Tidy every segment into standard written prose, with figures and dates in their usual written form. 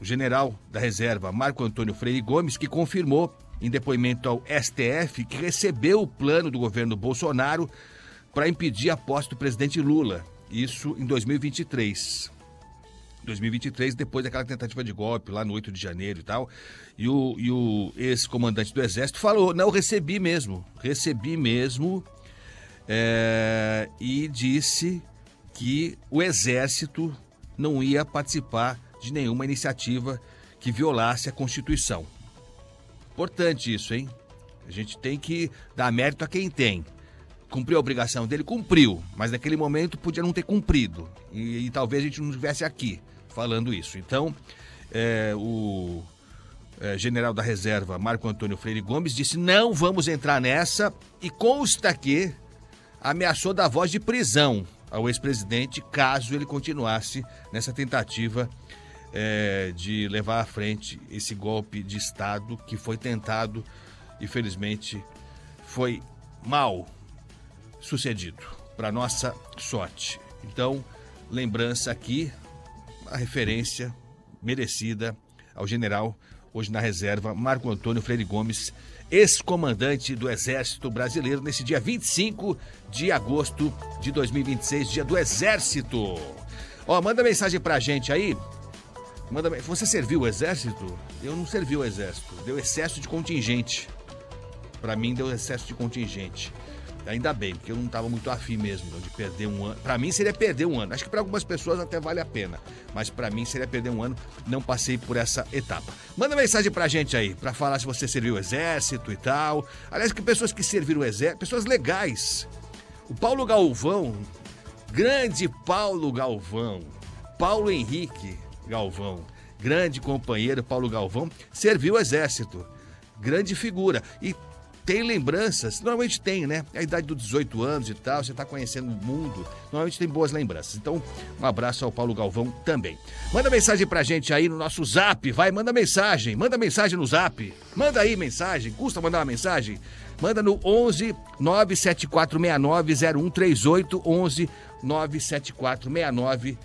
o general da reserva Marco Antônio Freire Gomes, que confirmou em depoimento ao STF que recebeu o plano do governo Bolsonaro para impedir a posse do presidente Lula. Isso em 2023. 2023, depois daquela tentativa de golpe lá no 8 de janeiro e tal. E o ex-comandante do Exército falou, não, recebi mesmo. E disse que o Exército não ia participar de nenhuma iniciativa que violasse a Constituição. Importante isso, hein? A gente tem que dar mérito a quem tem. Cumpriu a obrigação dele? Cumpriu, mas naquele momento podia não ter cumprido. E talvez a gente não estivesse aqui falando isso. Então, o general da reserva Marco Antônio Freire Gomes disse, não vamos entrar nessa, e consta que ameaçou dar voz de prisão ao ex-presidente caso ele continuasse nessa tentativa de levar à frente esse golpe de Estado que foi tentado e, felizmente, foi mal sucedido, para nossa sorte. Então, lembrança aqui, a referência merecida ao general, hoje na reserva, Marco Antônio Freire Gomes, ex-comandante do Exército Brasileiro, nesse dia 25 de agosto de 2026, dia do Exército. Manda mensagem pra gente aí. Você serviu o Exército? Eu não servi o Exército. Deu excesso de contingente. Pra mim deu excesso de contingente. Ainda bem, porque eu não estava muito afim mesmo de perder um ano. Pra mim seria perder um ano. Acho que para algumas pessoas até vale a pena. Mas pra mim seria perder um ano. Não passei por essa etapa. Manda mensagem pra gente aí, pra falar se você serviu o Exército e tal. Aliás, que pessoas que serviram o Exército, pessoas legais. O Paulo Galvão, grande Paulo Galvão, Paulo Henrique Galvão, grande companheiro Paulo Galvão, serviu o Exército. Grande figura. E tem lembranças, normalmente tem, né? A idade dos 18 anos e tal, você está conhecendo o mundo, normalmente tem boas lembranças. Então, um abraço ao Paulo Galvão também. Manda mensagem pra gente aí no nosso Zap, manda mensagem no Zap. Manda aí mensagem, custa mandar uma mensagem? Manda no 11 97469 0138, 11 97469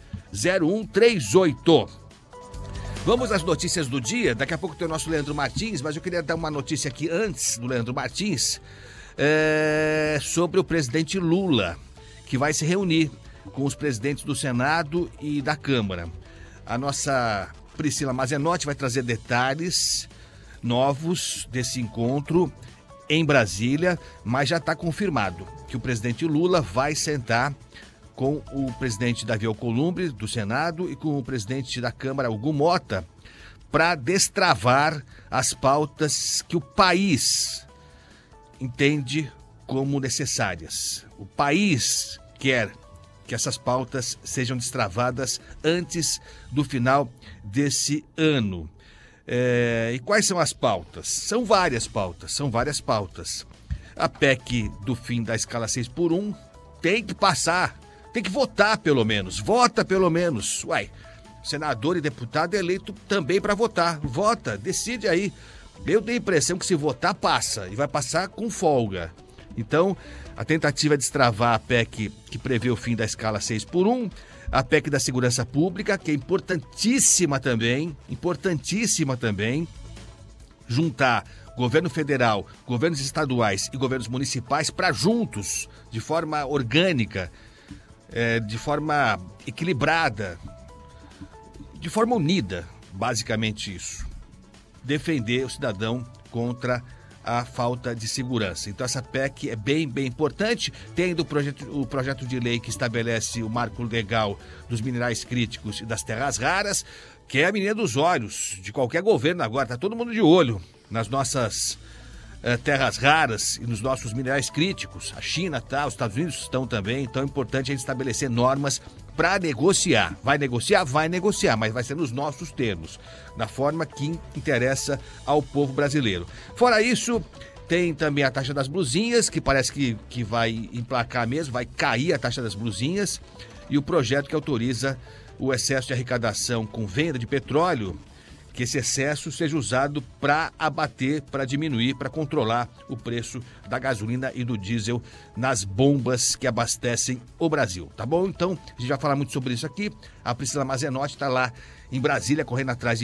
0138. Vamos às notícias do dia. Daqui a pouco tem o nosso Leandro Martins, mas eu queria dar uma notícia aqui antes do Leandro Martins sobre o presidente Lula, que vai se reunir com os presidentes do Senado e da Câmara. A nossa Priscila Mazenotti vai trazer detalhes novos desse encontro em Brasília, mas já está confirmado que o presidente Lula vai sentar com o presidente Davi Alcolumbre, do Senado, e com o presidente da Câmara, Hugo Mota, para destravar as pautas que o país entende como necessárias. O país quer que essas pautas sejam destravadas antes do final desse ano. E quais são as pautas? São várias pautas. A PEC do fim da escala 6x1 tem que passar. Tem que votar, pelo menos. Vota, pelo menos. Senador e deputado é eleito também para votar. Vota, decide aí. Eu tenho a impressão que se votar, passa. E vai passar com folga. Então, a tentativa de destravar a PEC que prevê o fim da escala 6x1, a PEC da segurança pública, que é importantíssima também, juntar governo federal, governos estaduais e governos municipais para juntos, de forma orgânica, de forma equilibrada, de forma unida, basicamente isso. Defender o cidadão contra a falta de segurança. Então essa PEC é bem importante. Tem o projeto de lei que estabelece o marco legal dos minerais críticos e das terras raras, que é a menina dos olhos de qualquer governo agora. Está todo mundo de olho nas nossas terras raras e nos nossos minerais críticos. A China tá, os Estados Unidos estão também. Então é importante a gente estabelecer normas para negociar. Vai negociar, mas vai ser nos nossos termos, da forma que interessa ao povo brasileiro. Fora isso, tem também a taxa das blusinhas, que parece que vai emplacar mesmo, vai cair a taxa das blusinhas, e o projeto que autoriza o excesso de arrecadação com venda de petróleo, que esse excesso seja usado para abater, para diminuir, para controlar o preço da gasolina e do diesel nas bombas que abastecem o Brasil, tá bom? Então, a gente vai falar muito sobre isso aqui. A Priscila Mazenotti está lá em Brasília, correndo atrás de